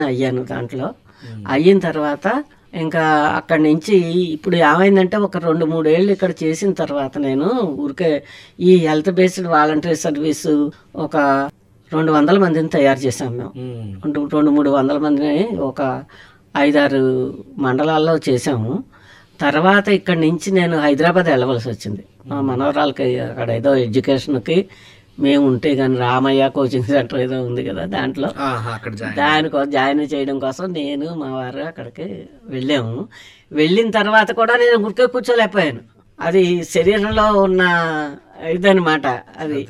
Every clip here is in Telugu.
అయ్యాను దాంట్లో. అయిన తర్వాత ఇంకా అక్కడి నుంచి ఇప్పుడు ఏమైందంటే ఒక 2-3 ఏళ్ళు ఇక్కడ చేసిన తర్వాత నేను ఊరికే ఈ హెల్త్ బేస్డ్ వాలంటరీ సర్వీసు ఒక 200 మందిని తయారు చేసాం మేము. 200-300 మందిని ఒక 5-6 మండలాల్లో చేసాము. తర్వాత ఇక్కడి నుంచి నేను హైదరాబాద్ వెళ్ళవలసి వచ్చింది. మా మనవరాలకి అక్కడ ఏదో ఎడ్యుకేషన్కి మేము ఉంటే కానీ రామయ్య కోచింగ్ సెంటర్ ఏదో ఉంది కదా, దాంట్లో దానికోసం జాయిన్ చేయడం కోసం నేను మా వారు అక్కడికి వెళ్ళాము. వెళ్ళిన తర్వాత కూడా నేను ఊరికే కూర్చోలేకపోయాను. అది శరీరంలో ఉన్న ఇదనమాట అది.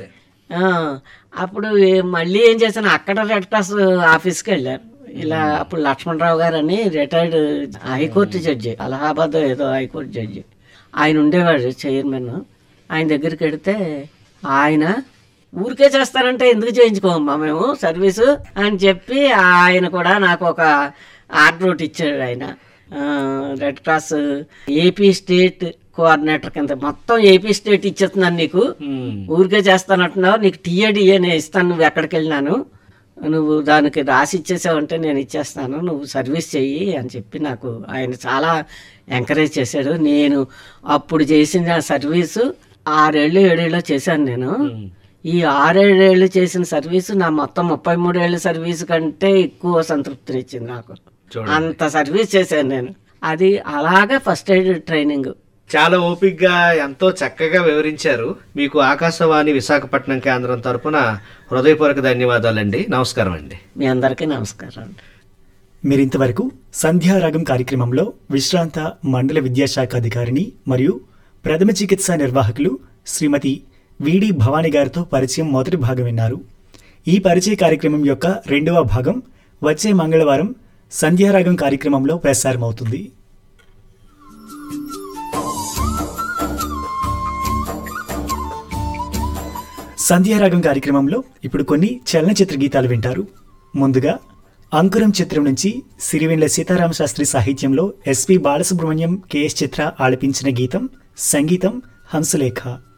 అప్పుడు మళ్ళీ ఏం చేశాను, అక్కడ రెడ్ క్రాస్ ఆఫీస్కి వెళ్ళాను. ఇలా అప్పుడు లక్ష్మణరావు గారు అని రిటైర్డ్ హైకోర్టు జడ్జి, అలహాబాద్ ఏదో హైకోర్టు జడ్జి ఆయన ఉండేవాడు చైర్మన్. ఆయన దగ్గరికి వెడితే ఆయన ఊరికే చేస్తారంటే ఎందుకు చేయించుకోమమ్మా మేము సర్వీసు అని చెప్పి ఆయన కూడా నాకు ఒక ఆర్డర్ ఒకటి ఇచ్చాడు. ఆయన red cross AP state coordinator కింద మొత్తం ఏపీ స్టేట్ ఇచ్చేస్తున్నాను నీకు, ఊరికే చేస్తానంటున్నావు, నీకు టీఏడిఏ నేను ఇస్తాను, నువ్వు ఎక్కడికి వెళ్ళినాను నువ్వు దానికి రాసి ఇచ్చేసావంటే నేను ఇచ్చేస్తాను, నువ్వు సర్వీస్ చెయ్యి అని చెప్పి నాకు ఆయన చాలా ఎంకరేజ్ చేశాడు. నేను అప్పుడు చేసిన సర్వీసు 6-7 ఏళ్ళు చేశాను నేను. ఈ 6-7 ఏళ్ళు చేసిన సర్వీసు నా మొత్తం 33 ఏళ్ళ సర్వీసు కంటే ఎక్కువ సంతృప్తినిచ్చింది నాకు. అంత సర్వీస్ చేశాను నేను. అది అలాగా ఫస్ట్ ఎయిడ్ ట్రైనింగ్. చాలా ఓపికగా ఎంతో చక్కగా వివరించారు. మీకు ఆకాశవాణి విశాఖపట్నం కేంద్రం తరపున హృదయపూర్వక ధన్యవాదాలండి. నమస్కారం అండి. మీ అందరికీ నమస్కారం అండి. మీరింతవరకు సంధ్యారాగం కార్యక్రమంలో విశ్రాంత మండల విద్యాశాఖ అధికారిని మరియు ప్రథమ చికిత్సా నిర్వాహకులు శ్రీమతి విడి భవానీ గారితో పరిచయం మొదటి భాగం విన్నారు. ఈ పరిచయ కార్యక్రమం యొక్క 2వ భాగం వచ్చే మంగళవారం సంధ్యారాగం కార్యక్రమంలో ప్రసారమవుతుంది. సంధ్యారాగం కార్యక్రమంలో ఇప్పుడు కొన్ని చలనచిత్ర గీతాలు వింటారు. ముందుగా అంకురం చిత్రం నుంచి సిరివెండ్ల సీతారామ శాస్త్రి సాహిత్యంలో ఎస్పి బాలసుబ్రహ్మణ్యం, కెఎస్ చిత్ర ఆలపించిన గీతం, సంగీతం హంసలేఖ.